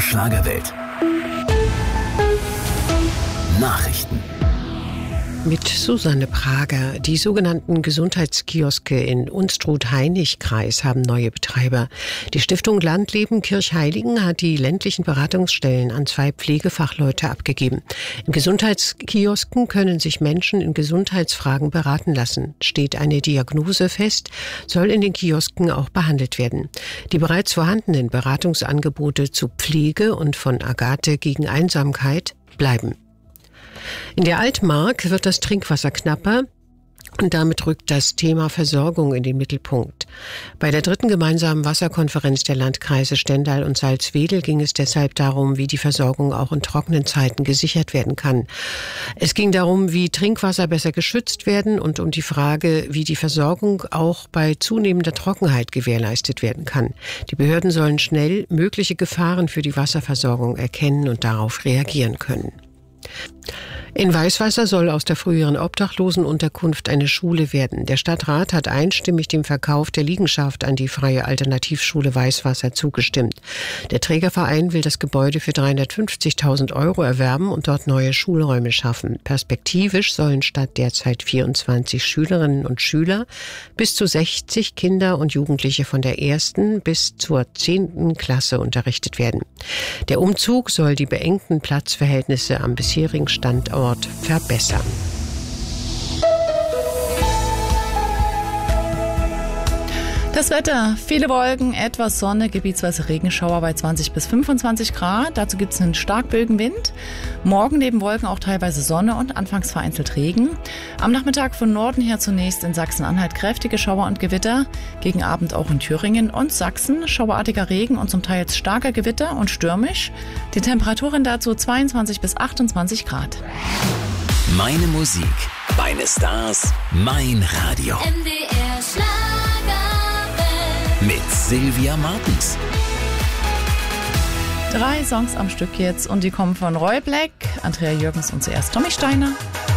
Schlagerwelt. Nachrichten. Mit Susanne Prager. Die sogenannten Gesundheitskioske in Unstrut-Hainich-Kreis haben neue Betreiber. Die Stiftung Landleben Kirchheiligen hat die ländlichen Beratungsstellen an 2 Pflegefachleute abgegeben. In Gesundheitskiosken können sich Menschen in Gesundheitsfragen beraten lassen. Steht eine Diagnose fest, soll in den Kiosken auch behandelt werden. Die bereits vorhandenen Beratungsangebote zu Pflege und von Agathe gegen Einsamkeit bleiben. In der Altmark wird das Trinkwasser knapper und damit rückt das Thema Versorgung in den Mittelpunkt. Bei der 3. gemeinsamen Wasserkonferenz der Landkreise Stendal und Salzwedel ging es deshalb darum, wie die Versorgung auch in trockenen Zeiten gesichert werden kann. Es ging darum, wie Trinkwasser besser geschützt werden und um die Frage, wie die Versorgung auch bei zunehmender Trockenheit gewährleistet werden kann. Die Behörden sollen schnell mögliche Gefahren für die Wasserversorgung erkennen und darauf reagieren können. In Weißwasser soll aus der früheren Obdachlosenunterkunft eine Schule werden. Der Stadtrat hat einstimmig dem Verkauf der Liegenschaft an die Freie Alternativschule Weißwasser zugestimmt. Der Trägerverein will das Gebäude für 350.000 € erwerben und dort neue Schulräume schaffen. Perspektivisch sollen statt derzeit 24 Schülerinnen und Schüler bis zu 60 Kinder und Jugendliche von der 1. bis zur 10. Klasse unterrichtet werden. Der Umzug soll die beengten Platzverhältnisse am bisherigen Standort verbessern. Das Wetter, viele Wolken, etwas Sonne, gebietsweise Regenschauer bei 20 bis 25 Grad. Dazu gibt es einen Starkbögenwind. Morgen neben Wolken auch teilweise Sonne und anfangs vereinzelt Regen. Am Nachmittag von Norden her zunächst in Sachsen-Anhalt kräftige Schauer und Gewitter. Gegen Abend auch in Thüringen und Sachsen schauerartiger Regen und zum Teil starker Gewitter und stürmisch. Die Temperaturen dazu 22 bis 28 Grad. Meine Musik, meine Stars, mein Radio. MDR Schlagerwelt. Mit Sylvia Martens. 3 Songs am Stück jetzt und die kommen von Roy Black, Andrea Jürgens und zuerst Tommy Steiner.